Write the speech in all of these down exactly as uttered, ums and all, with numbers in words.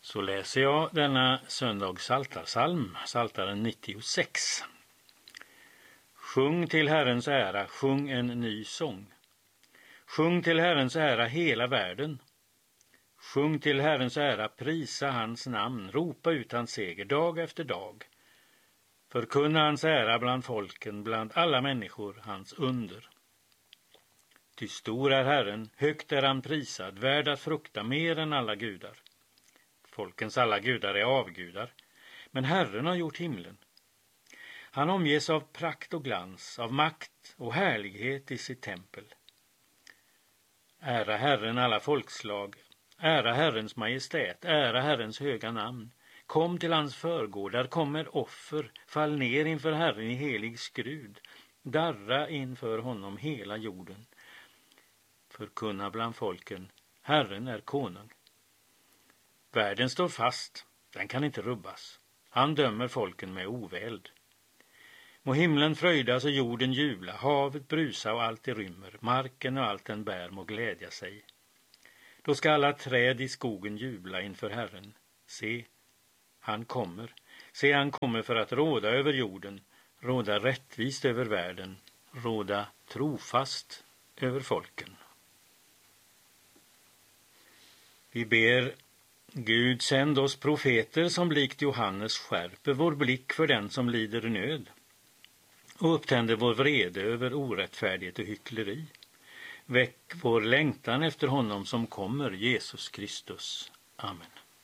Så läser jag denna söndags psaltarpsalm, psaltaren nittiosex. Sjung till Herrens ära, sjung en ny sång. Sjung till Herrens ära hela världen. Sjung till Herrens ära, prisa hans namn, ropa ut hans seger dag efter dag. Förkunna hans ära bland folken, bland alla människor, hans under. Ty stor är Herren, högt är han prisad, värd att frukta mer än alla gudar. Folkens alla gudar är avgudar, men Herren har gjort himlen. Han omges av prakt och glans, av makt och härlighet i sitt tempel. Ära Herren alla folkslag, ära Herrens majestät, ära Herrens höga namn. Kom till hans förgårdar, kom med offer, fall ner inför Herren i helig skrud. Darra inför honom hela jorden. Förkunna bland folken, Herren är konung. Världen står fast, den kan inte rubbas. Han dömer folken med oväld. Må himlen fröjdas och jorden jubla, havet brusa och allt det rymmer, marken och allt den bär må glädja sig. Då ska alla träd i skogen jubla inför Herren. Se, han kommer. Se, han kommer för att råda över jorden, råda rättvist över världen, råda trofast över folken. Vi ber Gud, sänd oss profeter som likt Johannes skärper vår blick för den som lider nöd och upptänder vår vrede över orättfärdighet och hyckleri. Väck vår längtan efter honom som kommer, Jesus Kristus. Amen.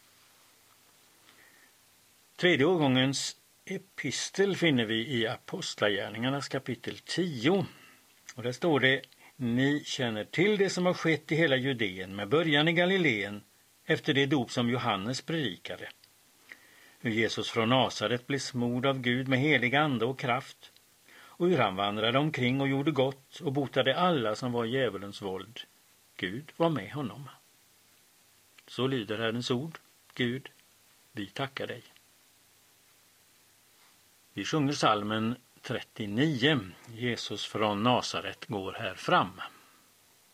Tredje årgångens epistel finner vi i Apostlagärningarnas kapitel tio. Och där står det: Ni känner till det som har skett i hela Judeen med början i Galileen efter det dop som Johannes predikade. Hur Jesus från Nasaret blev smord av Gud med helig ande och kraft, och hur han vandrade omkring och gjorde gott och botade alla som var i djävulens våld. Gud var med honom. Så lyder Herrens ord. Gud, vi tackar dig. Vi sjunger psalmen trettionio. Jesus från Nasaret går här fram.